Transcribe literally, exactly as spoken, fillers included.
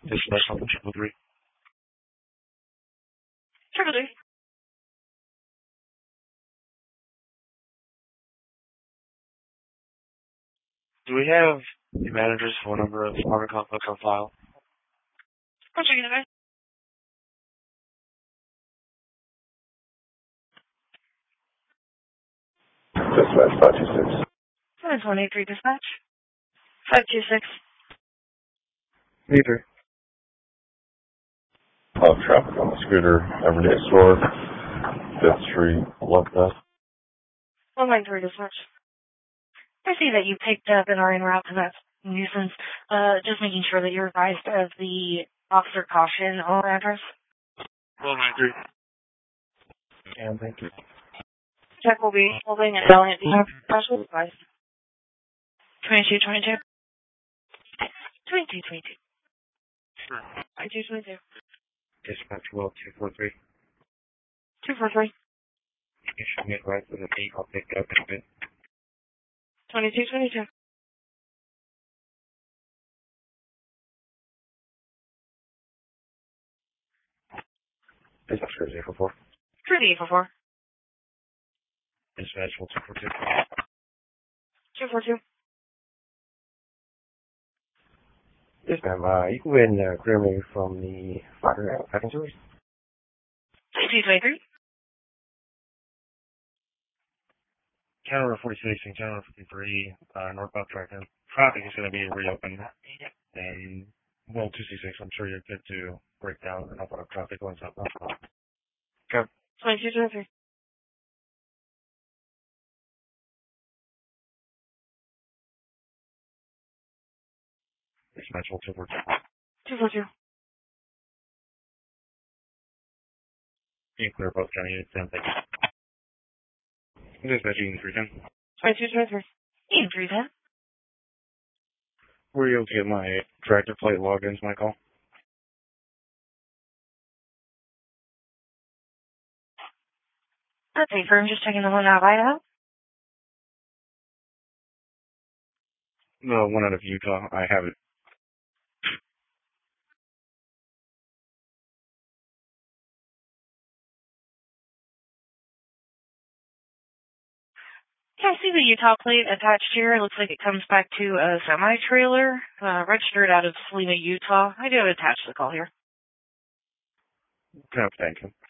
Dispatch on triple three. Triple three. Do we have the manager's phone number of the apartment complex on file? I'm checking it out. Dispatch five two six. That's one eight three dispatch. five two six. eight three. Uh, traffic on the scooter, Everyday Store, Fifth Street, what that? one nine three dispatch. I see that you picked up and are en route to that nuisance. Uh, just making sure that you're advised of the officer caution on address. one nine three. And thank you. Check will be holding at Valiant. Do you have special advice? twenty-two twenty-two. twenty-two twenty-two. Sure. twenty-two twenty-two. Dispatch well two four three. two four three. You should get right with the eight. I'll pick up in a bit. twenty-two twenty-two. Dispatch zero four four. Pretty for four. Dispatch well two four two. two four two. Yes, ma'am. Uh, you can go ahead and uh, clear me from the fire uh, packing service. twenty-two twenty-three. Counter forty-six and counter fifty-three, uh, northbound tracking. Traffic is going to be reopened. And, well, two sixty-six, I'm sure you're good to break down enough of traffic going southbound. Okay. twenty-two twenty-three. Dispatch well two four two. two four two. You can clear both county units down. Thank you. Dispatch Union three ten. twenty-two twenty-three. Ian three ten. Were you able to get my tractor plate logins, Michael? That's safer. I'm just checking the one out of Idaho. No, one out of Utah. I have it. Yeah, I see the Utah plate attached here. It looks like it comes back to a semi-trailer, uh, registered out of Salina, Utah. I do attach the call here. Okay, thank you.